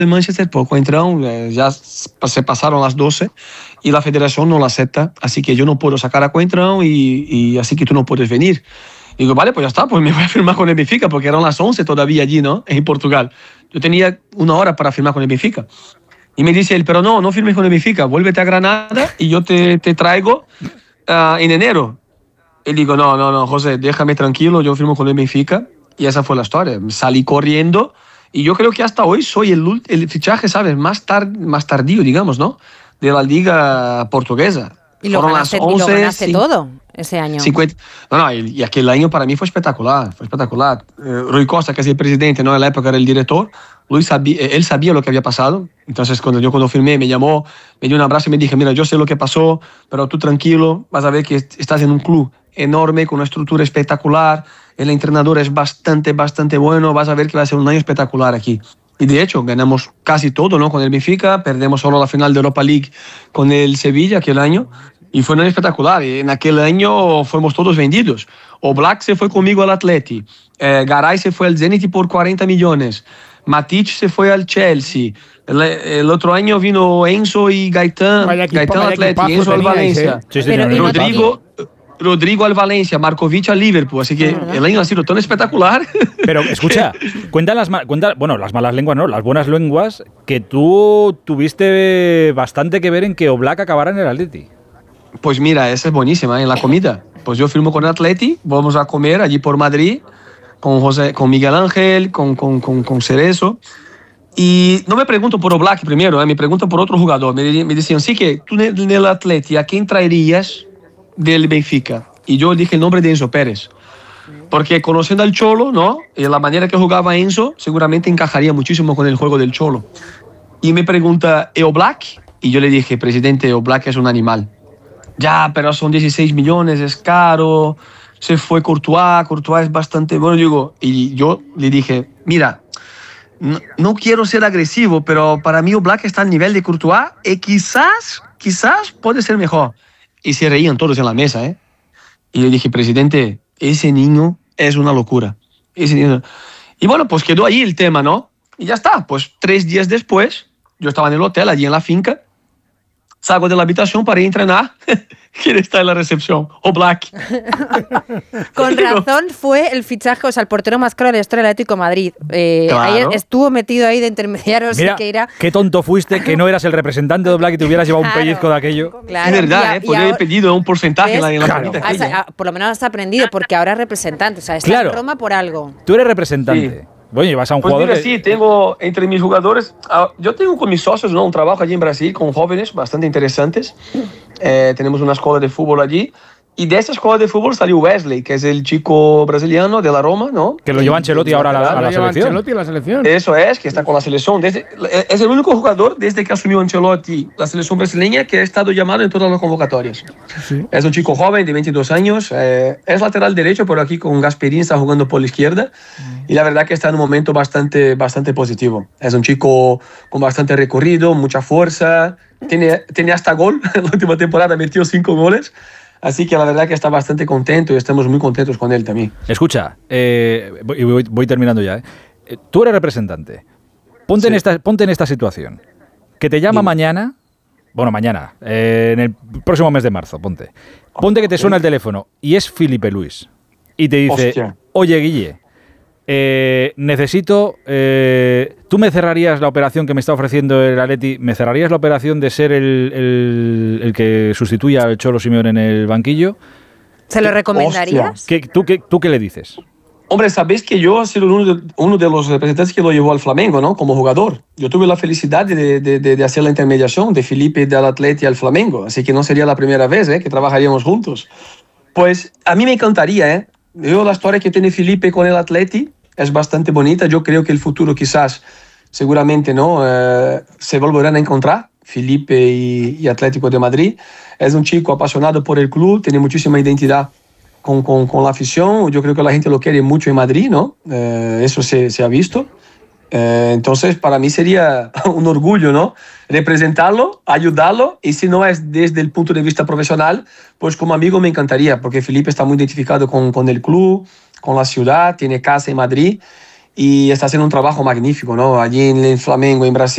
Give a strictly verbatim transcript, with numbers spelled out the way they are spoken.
de Manchester por Coentrão, eh, ya se pasaron las doce y la federación no lo acepta, así que yo no puedo sacar a Coentrão y, y así que tú no puedes venir. Y digo, vale, pues ya está, pues me voy a firmar con el Benfica, porque eran las once todavía allí, ¿no? En Portugal. Yo tenía una hora para firmar con el Benfica. Y me dice él, pero no, no firmes con el Benfica, vuélvete a Granada y yo te, te traigo uh, en enero. Y digo, no, no, no, José, déjame tranquilo, yo firmo con el Benfica. Y esa fue la historia. Salí corriendo y yo creo que hasta hoy soy el, el fichaje, ¿sabes? Más, tar, más tardío, digamos, ¿no? De la liga portuguesa. Y lo Fueron ganaste, las once, y lo ganaste cinco, todo ese año. cincuenta, no, no, y, y aquel año para mí fue espectacular, fue espectacular. Eh, Rui Costa, que es el presidente, ¿no? En la época era el director, Luis sabía, él sabía lo que había pasado. Entonces, cuando yo cuando firmé, me llamó, me dio un abrazo y me dije, mira, yo sé lo que pasó, pero tú tranquilo, vas a ver que estás en un club enorme, con una estructura espectacular, el entrenador es bastante, bastante bueno, vas a ver que va a ser un año espectacular aquí. Y de hecho, ganamos casi todo, ¿no? Con el Benfica, perdemos solo la final de Europa League con el Sevilla aquel año, y fue un año espectacular. Y en aquel año fuimos todos vendidos. Oblak se fue conmigo al Atleti, eh, Garay se fue al Zenit por cuarenta millones, Matic se fue al Chelsea, el, el otro año vino Enzo y Gaitán, Equipo, Gaitán al Atleti, Enzo al Valencia, ¿eh? Sí, sí, Pero, Rodrigo... Rodrigo al Valencia, Markovic al Liverpool, así que el año ha sido tan espectacular. Pero escucha, cuenta las, cuenta, bueno, las malas lenguas, no, las buenas lenguas, que tú tuviste bastante que ver en que Oblak acabara en el Atleti. Pues mira, esa es buenísima, ¿eh? En la comida. Pues yo firmo con el Atleti, vamos a comer allí por Madrid, con, José, con Miguel Ángel, con, con, con, con Cerezo. Y no me pregunto por Oblak primero, ¿eh? Me preguntan por otro jugador. Me, me decían, sí, que tú en el Atleti, ¿a quién traerías del Benfica? Y yo dije el nombre de Enzo Pérez, porque conociendo al Cholo, ¿no? Y la manera que jugaba Enzo, seguramente encajaría muchísimo con el juego del Cholo. Y me pregunta, ¿e Oblak? Y yo le dije, presidente, Oblak es un animal. Ya, pero son dieciséis millones, es caro, se fue Courtois, Courtois es bastante bueno. Digo, y yo le dije, mira, no, no quiero ser agresivo, pero para mí Oblak está al nivel de Courtois y quizás, quizás puede ser mejor. Y se reían todos en la mesa, ¿eh? Y le dije, presidente, ese niño es una locura. Ese niño... Y bueno, pues quedó ahí el tema, ¿no? Y ya está. Pues tres días después, yo estaba en el hotel, allí en la finca, salgo de la habitación para ir a entrenar. ¿Quién está en la recepción? Oblak. Con razón fue el fichaje, o sea, el portero más caro de la historia del Atlético de Madrid. Eh, Claro. ahí estuvo metido ahí de intermediario Mira, Siqueira. qué tonto fuiste que no eras el representante de Oblak y te hubieras llevado un Claro. pellizco de aquello. Claro, Es verdad, y a- ¿eh? y Podría haber ahora- pedido un porcentaje en la, en la Claro. comida Ah, o aquella. sea, ah, por lo menos has aprendido, porque ahora es representante. O sea, está Claro. en Roma por algo. Tú eres representante. Sí. Bueno, y vas a un Pues jugador mira, que- sí, tengo entre mis jugadores, ah, yo tengo con mis socios, ¿no? Un trabajo allí en Brasil con jóvenes bastante interesantes. Eh, tenemos una escuela de fútbol allí. Y de esa escuela de fútbol salió Wesley, que es el chico brasileño de la Roma, ¿no? que lo lleva Ancelotti ahora a la, a la Lo lleva selección. Ancelotti a la selección. Eso es, que está con la selección. Desde, es el único jugador desde que asumió Ancelotti la selección brasileña que ha estado llamado en todas las convocatorias. Sí. Es un chico joven de veintidós años, eh, es lateral derecho, pero aquí con Gasperini está jugando por la izquierda. Y la verdad que está en un momento bastante, bastante positivo. Es un chico con bastante recorrido, mucha fuerza, tiene, tiene hasta gol. En la última temporada metió cinco goles. Así que la verdad que está bastante contento y estamos muy contentos con él también. Escucha, eh, voy, voy- voy terminando ya. ¿eh? Eh, Tú eres representante. Ponte, en Sí. esta, ponte en esta situación. Que te llama Dime. mañana, bueno, mañana, eh, en el próximo mes de marzo, ponte. Ponte que te suena el teléfono y es Filipe Luis. Y te dice, Hostia. oye, Guille, eh, necesito... eh, ¿Tú me cerrarías la operación que me está ofreciendo el Atleti? ¿Me cerrarías la operación de ser el, el- el que sustituya al Cholo Simeone en el banquillo? ¿Se lo recomendarías? ¿Qué, tú, qué, ¿Tú qué le dices? Hombre, sabéis que yo he sido uno de, uno de los representantes que lo llevó al Flamengo, ¿no? Como jugador. Yo tuve la felicidad de, de, de, de hacer la intermediación de Felipe del Atleti al Flamengo, así que no sería la primera vez, ¿eh? Que trabajaríamos juntos. Pues a mí me encantaría, ¿eh? Yo la historia que tiene Felipe con el Atleti es bastante bonita. Yo creo que el futuro quizás, seguramente, ¿no? Eh, se volverán a encontrar, Felipe y, y Atlético de Madrid. Es un chico apasionado por el club, tiene muchísima identidad con, con, con la afición. Yo creo que la gente lo quiere mucho en Madrid, ¿no? Eh, eso se, se ha visto. Eh, entonces, para mí sería un orgullo, ¿no? Representarlo, ayudarlo, y si no es desde el punto de vista profesional, pues como amigo me encantaría, porque Felipe está muy identificado con, con el club, con la ciudad, tiene casa en Madrid y está haciendo un trabajo magnífico, ¿no? Allí en el Flamengo, en Brasil.